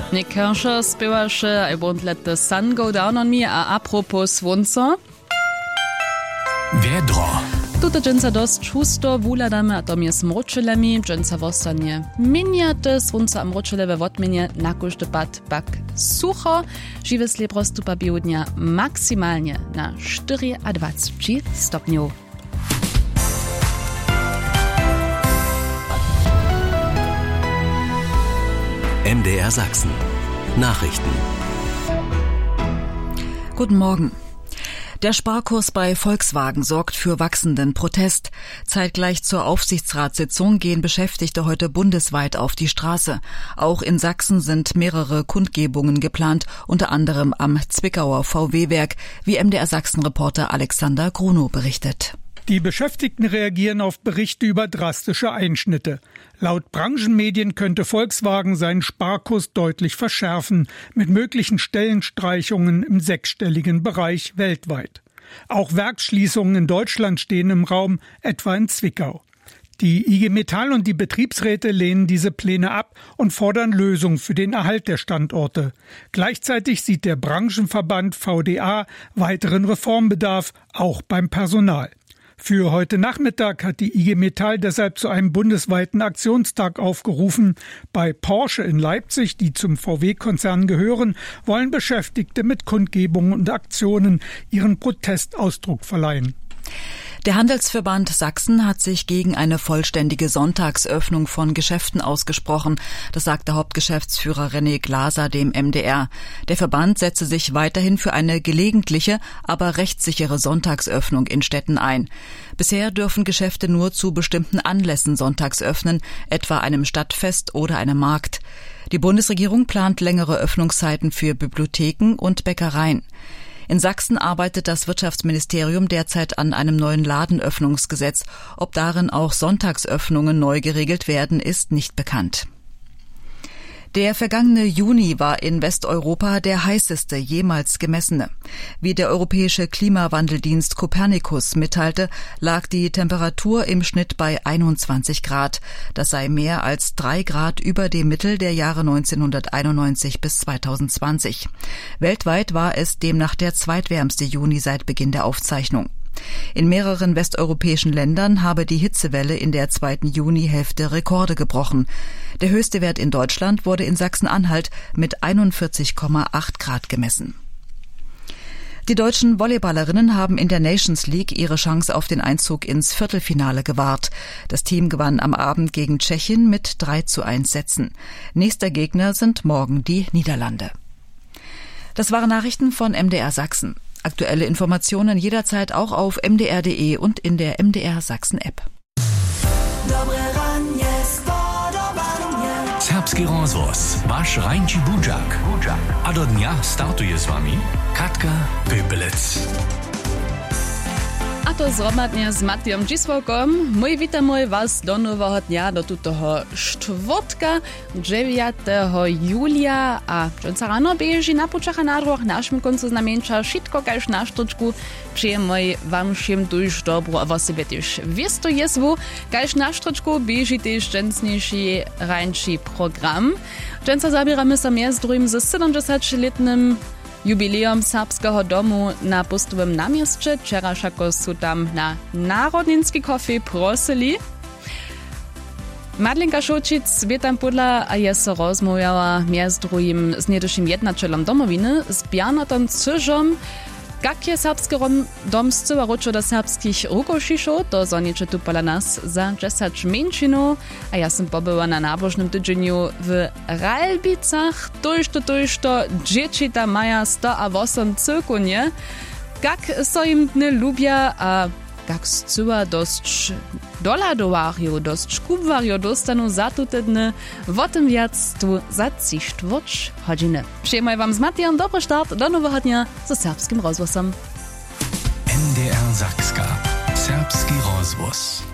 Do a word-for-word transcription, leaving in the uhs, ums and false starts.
Nick Kershaw spiewaše I Won't Let the Sun Go Down on Me, a apropos słońca. Wiedro. Tutaj dżęca dość husto wuladamy, a tom je z mroczylemi, dżęca wostanie miniate, słońca a mroczyle we wotmienie, na każdy pad pak sucho. Żywy slib rozstupa biodnia maksymalnie na dwadzieścia cztery stopniów. M D R Sachsen. Nachrichten. Guten Morgen. Der Sparkurs bei Volkswagen sorgt für wachsenden Protest. Zeitgleich zur Aufsichtsratssitzung gehen Beschäftigte heute bundesweit auf die Straße. Auch in Sachsen sind mehrere Kundgebungen geplant, unter anderem am Zwickauer V W-Werk, wie M D R Sachsen-Reporter Alexander Grunow berichtet. Die Beschäftigten reagieren auf Berichte über drastische Einschnitte. Laut Branchenmedien könnte Volkswagen seinen Sparkurs deutlich verschärfen, mit möglichen Stellenstreichungen im sechsstelligen Bereich weltweit. Auch Werksschließungen in Deutschland stehen im Raum, etwa in Zwickau. Die I G Metall und die Betriebsräte lehnen diese Pläne ab und fordern Lösungen für den Erhalt der Standorte. Gleichzeitig sieht der Branchenverband V D A weiteren Reformbedarf, auch beim Personal. Für heute Nachmittag hat die I G Metall deshalb zu einem bundesweiten Aktionstag aufgerufen. Bei Porsche in Leipzig, die zum V W-Konzern gehören, wollen Beschäftigte mit Kundgebungen und Aktionen ihren Protestausdruck verleihen. Der Handelsverband Sachsen hat sich gegen eine vollständige Sonntagsöffnung von Geschäften ausgesprochen. Das sagte Hauptgeschäftsführer René Glaser dem M D R. Der Verband setze sich weiterhin für eine gelegentliche, aber rechtssichere Sonntagsöffnung in Städten ein. Bisher dürfen Geschäfte nur zu bestimmten Anlässen sonntags öffnen, etwa einem Stadtfest oder einem Markt. Die Bundesregierung plant längere Öffnungszeiten für Bibliotheken und Bäckereien. In Sachsen arbeitet das Wirtschaftsministerium derzeit an einem neuen Ladenöffnungsgesetz. Ob darin auch Sonntagsöffnungen neu geregelt werden, ist nicht bekannt. Der vergangene Juni war in Westeuropa der heißeste jemals gemessene. Wie der europäische Klimawandeldienst Copernicus mitteilte, lag die Temperatur im Schnitt bei einundzwanzig Grad. Das sei mehr als drei Grad über dem Mittel der Jahre neunzehnhunderteinundneunzig bis zweitausendzwanzig. Weltweit war es demnach der zweitwärmste Juni seit Beginn der Aufzeichnung. In mehreren westeuropäischen Ländern habe die Hitzewelle in der zweiten Junihälfte Rekorde gebrochen. Der höchste Wert in Deutschland wurde in Sachsen-Anhalt mit einundvierzig Komma acht Grad gemessen. Die deutschen Volleyballerinnen haben in der Nations League ihre Chance auf den Einzug ins Viertelfinale gewahrt. Das Team gewann am Abend gegen Tschechien mit drei zu eins Sätzen. Nächster Gegner sind morgen die Niederlande. Das waren Nachrichten von M D R Sachsen. Aktuelle Informationen jederzeit auch auf m d r punkt d e und in der M D R Sachsen App. Serbski rozvoz, vaš Rajnči Budžak. A do dnia startuje s vami Katka Pöpelec. A to zromadnie z Matijom Dzisłakom. Mój witamy was do nowego dnia, do tutego czwartka, dziewiątego julia, a dżęca rano bieži na pučacha na druh našim koncu znamieńcza šitko kaž na štočku. Przyjemoj wam všim tuž dobro, a was sobie też wiesz to jeswu, kaž na štočku bieži też dżęcniejszy rańczy program. Dżęca zabieramy sa mjez drugim ze siedemdziesięcioletnym jubileum Serbskiego domu na Postowym namieście. Wczoraj szako su tam na Narodninski kofie prosili. Madlinka Šočic by tam podla a je se rozmówiała między drugim z niedyszym jednacielom domowiny, z Bjarnatom Cyžom. Jak je serbski dom zcyła roczo do serbskich rukošišov, to zoniče tu pola nas za dziesięć menšinov. A ja sam pobyła na nabożnym tydzieniu w Ralbicach. Tojšto, tojšto, dzieci maja sto a osem cyrkunie. Jak so im dny lubia, a jak zcyła dość doladowarjo, dość kubwarjo dostanu za tute dny, o tym wiac tu za cištvrć godziny. Przyjemaj wam z Matijom dobry start do nowego dnia ze serbskim rozwosom. M D R Sachska. Serbski rozvoz.